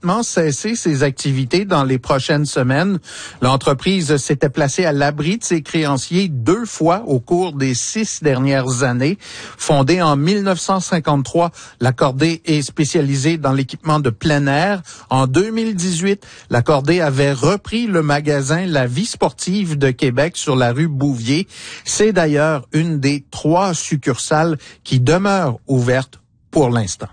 complètement cesser ses activités dans les prochaines semaines. L'entreprise s'était placée à l'abri de ses créanciers 2 fois au cours des 6 dernières années. Fondée en 1953, l'Accordé est spécialisée dans l'équipement de plein air. En 2018, l'Accordé avait repris le magasin La Vie sportive de Québec sur la rue Bouvier. C'est d'ailleurs une des 3 succursales qui demeure ouverte pour l'instant.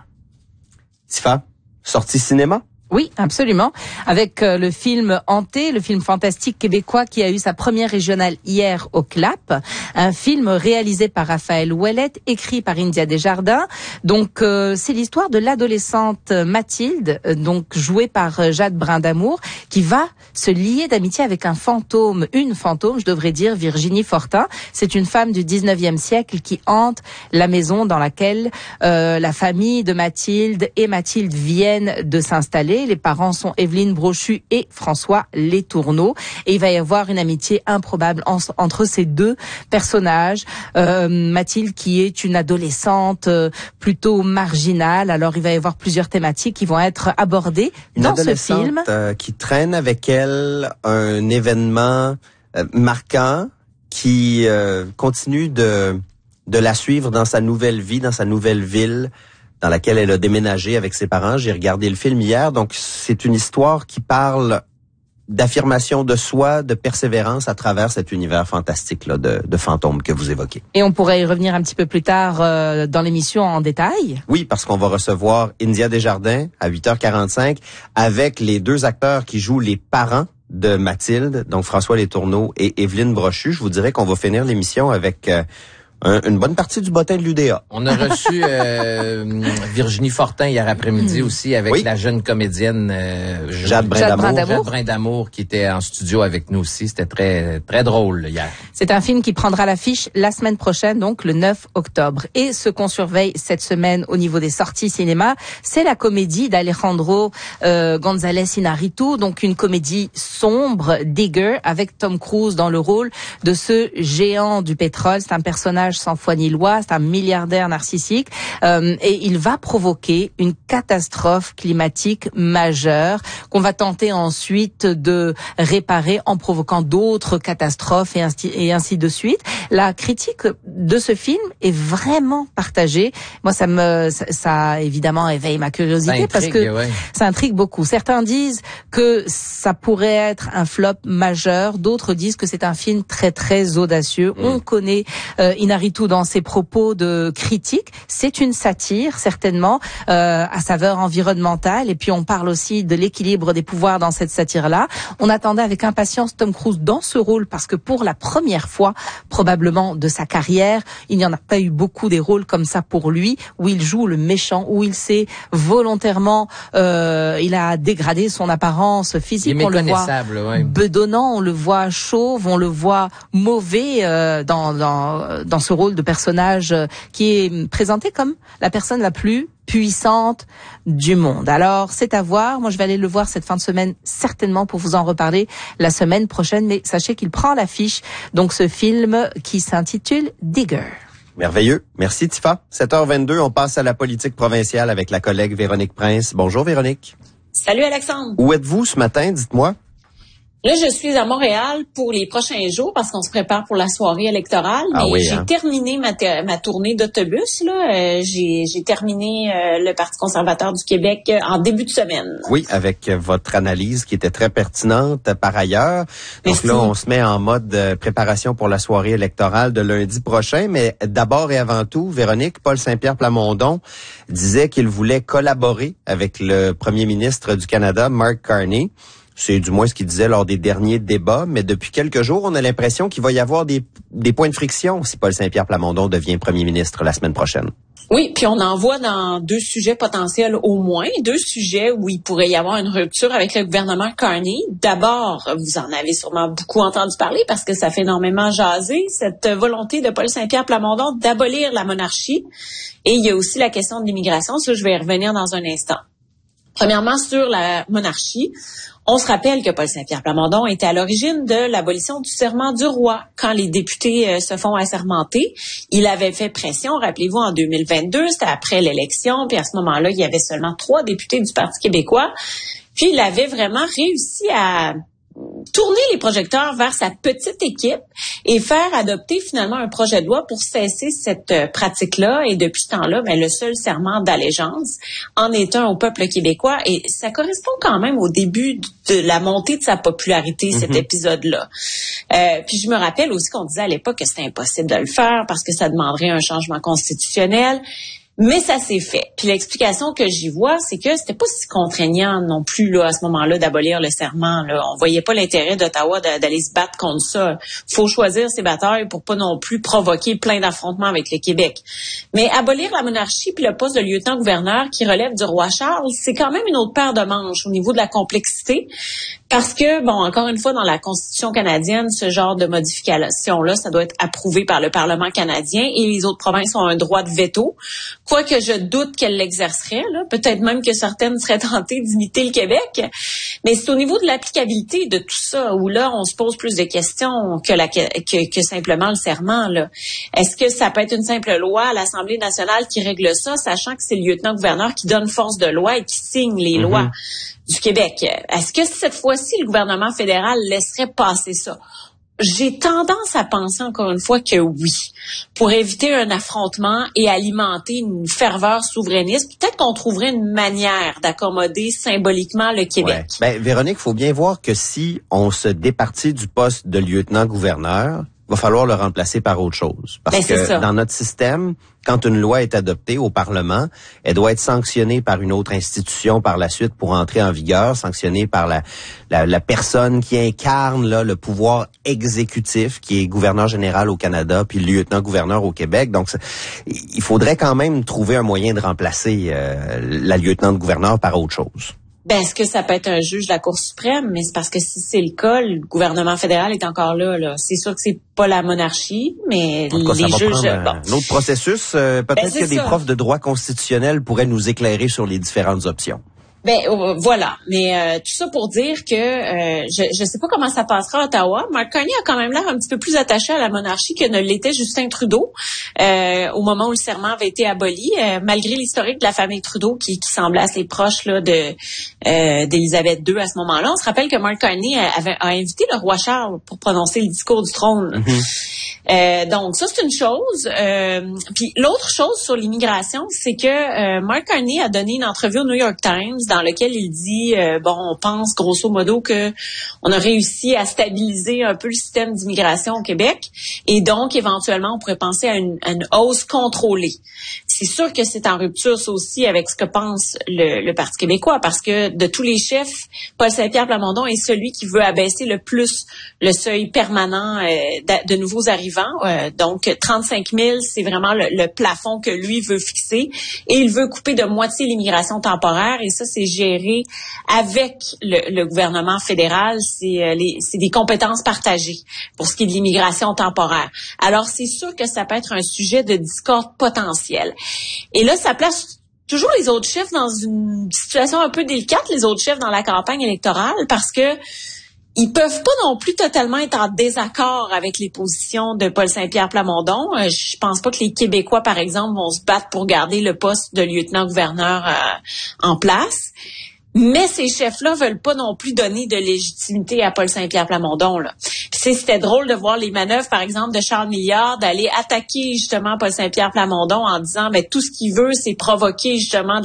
Tifa, sortie cinéma? Oui, absolument. Avec le film Hanté, le film fantastique québécois qui a eu sa première régionale hier au CLAP. Un film réalisé par Raphaël Ouellette, écrit par India Desjardins. Donc, c'est l'histoire de l'adolescente Mathilde, donc jouée par Jade Brindamour, qui va se lier d'amitié avec une fantôme, je devrais dire, Virginie Fortin. C'est une femme du 19e siècle qui hante la maison dans laquelle la famille de Mathilde et Mathilde viennent de s'installer. Les parents sont Evelyne Brochu et François Letourneau. Et il va y avoir une amitié improbable entre ces 2 personnages. Mathilde qui est une adolescente plutôt marginale. Alors il va y avoir plusieurs thématiques qui vont être abordées dans ce film. Une adolescente qui traîne avec elle un événement marquant qui continue de la suivre dans sa nouvelle vie, dans sa nouvelle ville, dans laquelle elle a déménagé avec ses parents. J'ai regardé le film hier, donc c'est une histoire qui parle d'affirmation de soi, de persévérance à travers cet univers fantastique là de fantômes que vous évoquez. Et on pourrait y revenir un petit peu plus tard dans l'émission en détail. Oui, parce qu'on va recevoir India Desjardins à 8h45 avec les 2 acteurs qui jouent les parents de Mathilde, donc François Letourneau et Evelyne Brochu. Je vous dirais qu'on va finir l'émission avec une bonne partie du bottin de l'UDA. On a reçu Virginie Fortin hier après-midi aussi avec la jeune comédienne Jade Brindamour qui était en studio avec nous aussi. C'était très très drôle hier. C'est un film qui prendra l'affiche la semaine prochaine, donc le 9 octobre. Et ce qu'on surveille cette semaine au niveau des sorties cinéma, c'est la comédie d'Alejandro González Iñárritu, donc une comédie sombre, Digger, avec Tom Cruise dans le rôle de ce géant du pétrole. C'est un personnage sans foi ni loi, c'est un milliardaire narcissique et il va provoquer une catastrophe climatique majeure qu'on va tenter ensuite de réparer en provoquant d'autres catastrophes et ainsi de suite. La critique de ce film est vraiment partagée. Moi, ça évidemment éveille ma curiosité parce que ça intrigue beaucoup. Certains disent que ça pourrait être un flop majeur, d'autres disent que c'est un film très très audacieux. On connaît Iñárritu dans ses propos de critique. C'est une satire, certainement, à saveur environnementale. Et puis, on parle aussi de l'équilibre des pouvoirs dans cette satire-là. On attendait avec impatience Tom Cruise dans ce rôle parce que pour la première fois, probablement de sa carrière, il n'y en a pas eu beaucoup des rôles comme ça pour lui, où il joue le méchant, où il s'est volontairement, il a dégradé son apparence physique. On le voit bedonnant, on le voit chauve, on le voit mauvais dans ce rôle de personnage qui est présenté comme la personne la plus puissante du monde. Alors, c'est à voir. Moi, je vais aller le voir cette fin de semaine, certainement, pour vous en reparler la semaine prochaine. Mais sachez qu'il prend l'affiche, donc ce film qui s'intitule Digger. Merveilleux. Merci, Tifa. 7h22, on passe à la politique provinciale avec la collègue Véronique Prince. Bonjour, Véronique. Salut, Alexandre. Où êtes-vous ce matin? Dites-moi. Là, je suis à Montréal pour les prochains jours parce qu'on se prépare pour la soirée électorale. Mais j'ai terminé ma tournée d'autobus. J'ai terminé le Parti conservateur du Québec en début de semaine. Oui, avec votre analyse qui était très pertinente par ailleurs. Donc là, on se met en mode préparation pour la soirée électorale de lundi prochain. Mais d'abord et avant tout, Véronique, Paul Saint-Pierre Plamondon disait qu'il voulait collaborer avec le premier ministre du Canada, Mark Carney. C'est du moins ce qu'il disait lors des derniers débats, mais depuis quelques jours, on a l'impression qu'il va y avoir des points de friction si Paul Saint-Pierre Plamondon devient premier ministre la semaine prochaine. Oui, puis on en voit dans 2 sujets potentiels au moins, 2 sujets où il pourrait y avoir une rupture avec le gouvernement Carney. D'abord, vous en avez sûrement beaucoup entendu parler parce que ça fait énormément jaser, cette volonté de Paul Saint-Pierre Plamondon d'abolir la monarchie. Et il y a aussi la question de l'immigration, ça je vais y revenir dans un instant. Premièrement, sur la monarchie, on se rappelle que Paul Saint-Pierre Plamondon était à l'origine de l'abolition du serment du roi. Quand les députés se font assermenter, il avait fait pression, rappelez-vous, en 2022, c'était après l'élection, puis à ce moment-là, il y avait seulement 3 députés du Parti québécois Puis il avait vraiment réussi à tourner les projecteurs vers sa petite équipe et faire adopter finalement un projet de loi pour cesser cette pratique-là. Et depuis ce temps-là, le seul serment d'allégeance en est un au peuple québécois. Et ça correspond quand même au début de la montée de sa popularité, cet épisode-là. Puis je me rappelle aussi qu'on disait à l'époque que c'était impossible de le faire parce que ça demanderait un changement constitutionnel. Mais ça s'est fait. Puis l'explication que j'y vois, c'est que c'était pas si contraignant non plus là à ce moment-là d'abolir le serment. Là, on voyait pas l'intérêt d'Ottawa d'aller se battre contre ça. Faut choisir ses batailles pour pas non plus provoquer plein d'affrontements avec le Québec. Mais abolir la monarchie puis le poste de lieutenant-gouverneur qui relève du roi Charles, c'est quand même une autre paire de manches au niveau de la complexité. Parce que, encore une fois, dans la Constitution canadienne, ce genre de modification-là, ça doit être approuvé par le Parlement canadien et les autres provinces ont un droit de veto. Quoique je doute qu'elles l'exerceraient, là. Peut-être même que certaines seraient tentées d'imiter le Québec. Mais c'est au niveau de l'applicabilité de tout ça où là, on se pose plus de questions que simplement le serment, là. Est-ce que ça peut être une simple loi à l'Assemblée nationale qui règle ça, sachant que c'est le lieutenant-gouverneur qui donne force de loi et qui signe les lois du Québec? Est-ce que cette fois-ci, le gouvernement fédéral laisserait passer ça? J'ai tendance à penser encore une fois que oui, pour éviter un affrontement et alimenter une ferveur souverainiste. Peut-être qu'on trouverait une manière d'accommoder symboliquement le Québec. Ouais. Véronique, il faut bien voir que si on se départit du poste de lieutenant-gouverneur, il va falloir le remplacer par autre chose. Parce que dans notre système, quand une loi est adoptée au Parlement, elle doit être sanctionnée par une autre institution par la suite pour entrer en vigueur, sanctionnée par la personne qui incarne là, le pouvoir exécutif, qui est gouverneur général au Canada, puis lieutenant-gouverneur au Québec. Donc, il faudrait quand même trouver un moyen de remplacer la lieutenant-gouverneur par autre chose. Est-ce que ça peut être un juge de la Cour suprême? Mais c'est parce que si c'est le cas, le gouvernement fédéral est encore là. C'est sûr que c'est pas la monarchie, mais les juges... Un autre processus, peut-être que des profs de droit constitutionnel pourraient nous éclairer sur les différentes options. Voilà. Mais tout ça pour dire que je sais pas comment ça passera à Ottawa. Mark Carney a quand même l'air un petit peu plus attaché à la monarchie que ne l'était Justin Trudeau au moment où le serment avait été aboli, malgré l'historique de la famille Trudeau qui semblait assez proche là d'Élisabeth II à ce moment-là. On se rappelle que Mark Carney a invité le roi Charles pour prononcer le discours du trône. Donc ça c'est une chose. Puis l'autre chose sur l'immigration, c'est que Mark Carney a donné une entrevue au New York Times dans lequel il dit on pense grosso modo que on a réussi à stabiliser un peu le système d'immigration au Québec et donc éventuellement on pourrait penser à une hausse contrôlée. C'est sûr que c'est en rupture ça aussi avec ce que pense le Parti québécois parce que de tous les chefs, Paul Saint-Pierre Plamondon est celui qui veut abaisser le plus le seuil permanent de nouveaux arrivants. Donc 35 000, c'est vraiment le plafond que lui veut fixer et il veut couper de moitié l'immigration temporaire et ça c'est géré avec le gouvernement fédéral, c'est des compétences partagées pour ce qui est de l'immigration temporaire. Alors c'est sûr que ça peut être un sujet de discorde potentiel. Et là ça place toujours les autres chefs dans une situation un peu délicate, les autres chefs dans la campagne électorale parce que ils peuvent pas non plus totalement être en désaccord avec les positions de Paul Saint-Pierre Plamondon. Je pense pas que les Québécois, par exemple, vont se battre pour garder le poste de lieutenant-gouverneur en place. Mais ces chefs-là veulent pas non plus donner de légitimité à Paul Saint-Pierre Plamondon, là. Puis c'était drôle de voir les manœuvres, par exemple, de Charles Milliard d'aller attaquer justement Paul Saint-Pierre Plamondon en disant tout ce qu'il veut, c'est provoquer justement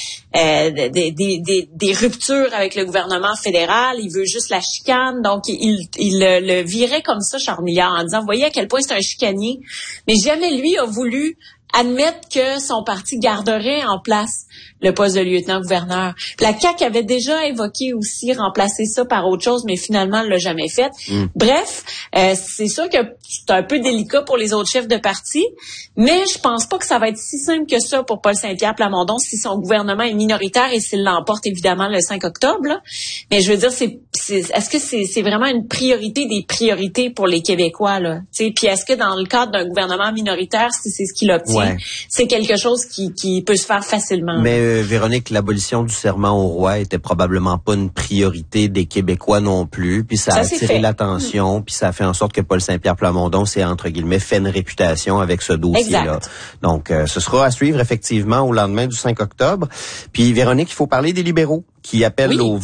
des ruptures avec le gouvernement fédéral. Il veut juste la chicane. Donc, il le virait comme ça, Charles Milliard, en disant, vous voyez à quel point c'est un chicanier. Mais jamais lui a voulu admettre que son parti garderait en place le poste de lieutenant-gouverneur. La CAQ avait déjà évoqué aussi remplacer ça par autre chose, mais finalement, elle l'a jamais fait. Bref, c'est sûr que c'est un peu délicat pour les autres chefs de parti, mais je pense pas que ça va être si simple que ça pour Paul Saint-Pierre Plamondon si son gouvernement est minoritaire et s'il l'emporte évidemment le 5 octobre. Là. Mais je veux dire, est-ce que c'est vraiment une priorité des priorités pour les Québécois, là? Puis est-ce que dans le cadre d'un gouvernement minoritaire, si c'est ce qu'il obtient, c'est quelque chose qui peut se faire facilement? Mais Véronique, l'abolition du serment au roi était probablement pas une priorité des Québécois non plus, puis ça a attiré l'attention, puis ça a fait en sorte que Paul Saint-Pierre Plamondon s'est, entre guillemets, fait une réputation avec ce dossier-là. Exact. Donc, ce sera à suivre effectivement au lendemain du 5 octobre. Puis Véronique, il faut parler des libéraux qui appellent au